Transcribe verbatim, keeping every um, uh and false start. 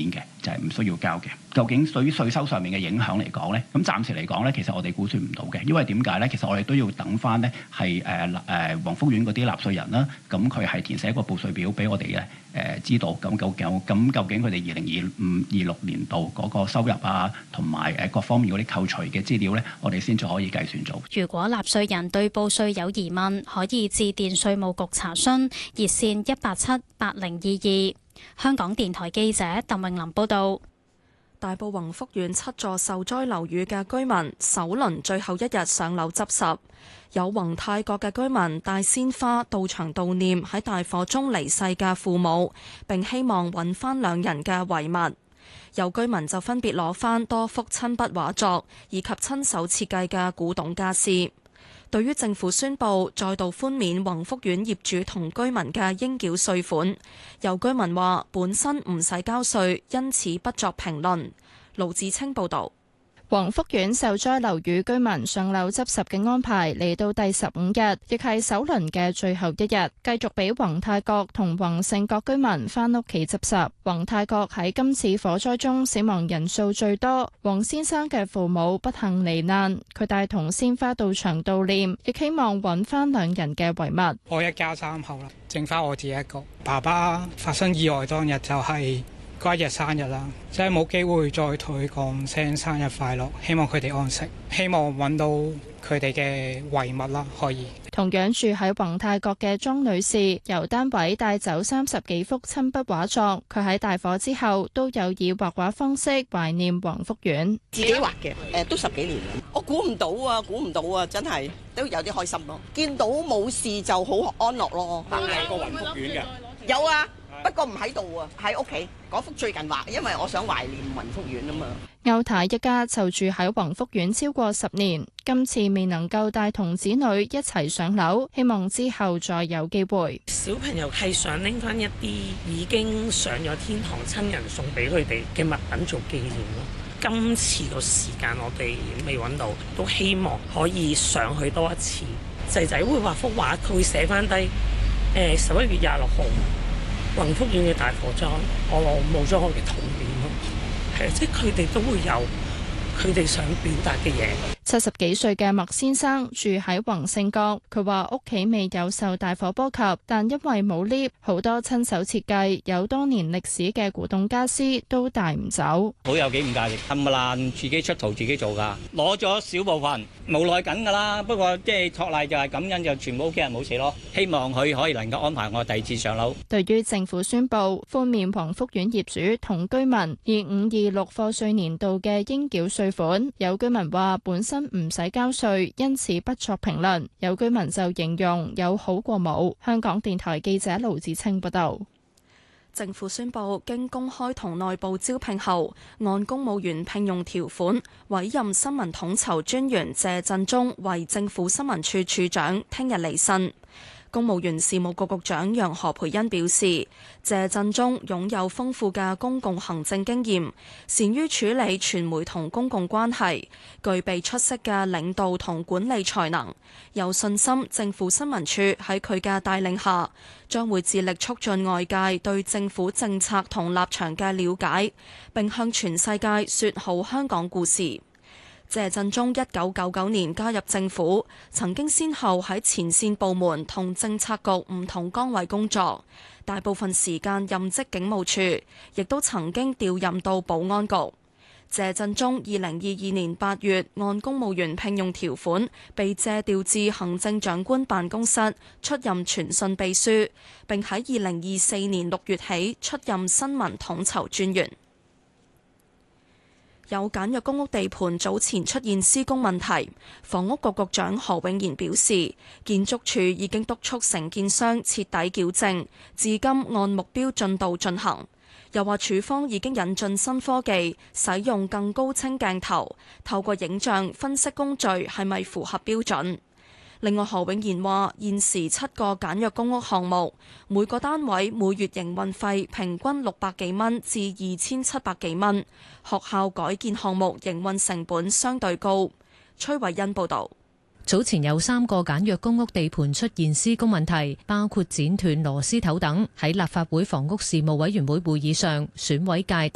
免嘅，就係、是、唔需要交嘅。究竟對於稅收上面嘅影響嚟講咧，咁暫時嚟講咧，其實我哋估算唔到嘅，因為點解咧？其實我哋都要等翻咧係誒誒黃福苑嗰啲納稅人啦，咁佢係填寫一個報稅表俾我哋嘅誒知道，咁究竟咁究竟佢哋二零二五二六年度嗰個收入啊，同埋誒各方面嗰啲扣除嘅資料咧，我哋先至可以計算做。 如果納稅人對報稅有疑問，可以致電稅務局查詢，熱線一八七八零二二。香港電台記者鄧穎琳報道。 大埔宏福苑七座受災樓宇嘅居民首輪最後一日上樓執拾，有宏泰閣嘅居民帶鮮花到場悼念喺大火中離世嘅父母，並希望揾翻兩人嘅遺物。有居民就分別攞翻多幅親筆畫作以及親手設計嘅古董家私。對於政府宣布再度寬免宏福苑業主同居民嘅應繳稅款，有居民話本身唔使交稅，因此不作評論。盧志清報導。 宏福苑受災樓宇居民上樓執拾嘅安排嚟到第十五日，亦係首輪嘅最後一日，繼續俾宏泰閣同宏盛閣居民返屋企執拾。宏泰閣喺今次火災中死亡人數最多，黃先生嘅父母不幸罹難，佢帶同鮮花到場悼念，亦希望揾翻兩人嘅遺物。 我一家三口啦，剩翻我自己一個。爸爸發生意外當日就係、是。嗰一日生日啦，真係冇機會再同佢講聲生日快樂，希望佢哋安息，希望揾到佢哋嘅遺物啦，可以。 同樣住喺宏泰閣嘅莊女士，由單位帶走三十幾幅親筆畫作，佢喺大火之後都有以畫畫方式懷念宏福苑。 自己畫嘅，誒都十幾年啦。我估唔到啊，估唔到啊，真係都有啲開心咯。見到冇事就好安樂咯。 有個宏福苑嘅， 有啊。不過唔喺度啊，喺屋企嗰幅最近畫，因為我想懷念宏福苑啊嘛。 歐太一家就住喺宏福苑超過十年，今次未能夠帶同子女一齊上樓，希望之後再有機會。 小朋友係想拎翻一啲已經上咗天堂親人送俾佢哋嘅物品做紀念咯。今次個時間我哋未揾到，都希望可以上去多一次。仔仔會畫幅畫，佢會寫翻低誒十一月廿六號。宏福苑嘅大火災，我冇咗我嘅童年咯，係即係佢哋都會有佢哋想表達嘅嘢。 七十幾歲嘅麥先生住喺宏盛閣，佢話屋企未有受大火波及，但因為冇 lift，好多親手設計有多年歷史嘅古董家私都帶唔走。 好有紀念價值，冚唪唥自己出圖自己做㗎，攞咗少部分，無奈緊㗎啦。不過即係托賴就係感恩，就全部屋企人冇事咯。希望佢可以能夠安排我第二次上樓。 對於政府宣布寬免宏福苑業主同居民二五二六課稅年度嘅應繳稅款，有居民話本身唔使交稅，因此不作評論。有居民就形容有好過冇。香港電台記者盧子清報道。 政府宣布經公開同內部招聘後，按公務員聘用條款委任新聞統籌專員謝振中為政府新聞處處長，聽日離任。公務員事務局局長楊何蓓茵表示，謝振中擁有豐富嘅公共行政經驗，善於處理傳媒同公共關係，具備出色嘅領導同管理才能，有信心政府新聞處喺佢嘅帶領下，將會致力促進外界對政府政策同立場嘅了解，並向全世界說好香港故事。謝振中一九九九年加入政府，曾經先後喺前線部門同政策局唔同崗位工作，大部分時間任職警務處，亦都曾經調任到保安局。謝振中二零二二年八月按公務員聘用條款被借調至行政長官辦公室出任傳訊秘書，並喺二零二四年六月起出任新聞統籌專員。有簡約公屋地盤早前出現施工問題，房屋局局長何永賢表示，建築署已經督促承建商徹底矯正，至今按目標進度進行。又話署方已經引進新科技，使用更高清鏡頭，透過影像分析工序係咪符合標準。另外，何永賢話，現時七個簡約公屋項目，每個單位每月營運費平均六百幾蚊至二千七百幾蚊。學校改建項目營運成本相對高。崔慧欣報導。 早前有三個簡約公屋地盤出現施工問題，包括剪斷螺絲頭等。喺立法會房屋事務委員會會議上，選委界